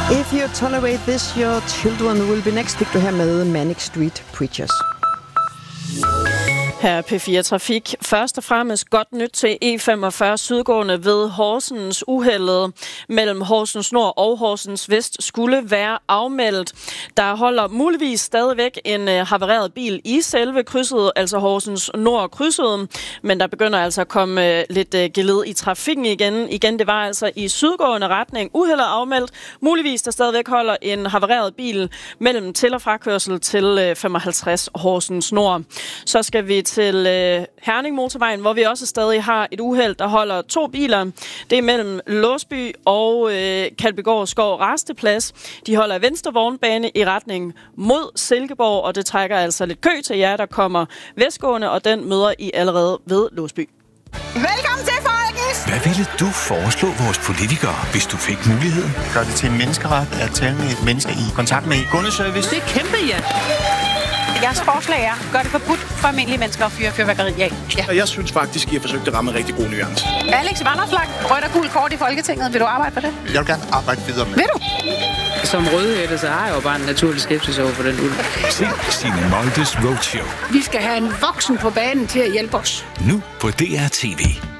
If you tolerate this, your children will be next. Fik du her med Manic Street Preachers. Her er P4 Trafik. Først og fremmest godt nyt til E45 sydgående ved Horsens. Uheldet mellem Horsens Nord og Horsens Vest skulle være afmeldt. Der holder muligvis stadigvæk en havareret bil i selve krydset, altså Horsens Nord krydset, men der begynder altså at komme lidt geled i trafikken igen. Det var altså i sydgående retning. Uheldet afmeldt. Muligvis der stadigvæk holder en havareret bil mellem til- og frakørsel til 55 Horsens Nord. Så skal vi til Herning Motorvejen, hvor vi også stadig har et uheld, der holder 2 biler. Det er mellem Låsby og Kalbegård Skov Rasteplads. De holder venstre vognbane i retning mod Silkeborg, og det trækker altså lidt kø til jer, der kommer vestgående, og den møder I allerede ved Låsby. Velkommen til, folkens! Hvad ville du foreslå vores politikere, hvis du fik muligheden? Gør det til en menneskeret at tale med et menneske i kontakt med kundeservice? Det er kæmpe, ja! Jeres forslag er, gør det forbudt for almindelige mennesker at fyre fyrværkeri af. Ja. Jeg synes faktisk, I har forsøgt at ramme en rigtig god nuance. Alex Vanopslagh, rødt og gult kort i Folketinget. Vil du arbejde for det? Jeg vil gerne arbejde videre med. Vil du? Som rødhætte, så har jeg jo bare en naturlig skepsis over for den ulv. Se Signe Moldes Roadshow. Vi skal have en voksen på banen til at hjælpe os. Nu på DR TV.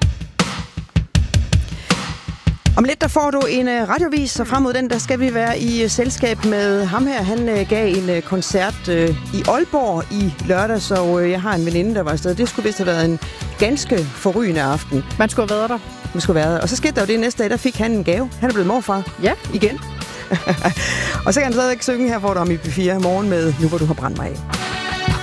Om lidt der får du en radiovis, og frem mod den, der skal vi være i selskab med ham her. Han gav en koncert i Aalborg i lørdag, så jeg har en veninde, der var afsted. Det skulle vist have været en ganske forrygende aften. Man skulle have været der. Man skulle have været. Og så skete der jo det næste dag, der fik han en gave. Han er blevet morfar. Ja. Igen. Og så kan han stadigvæk synge her, hvor du om i P4 morgen med Nu hvor du har brændt mig af.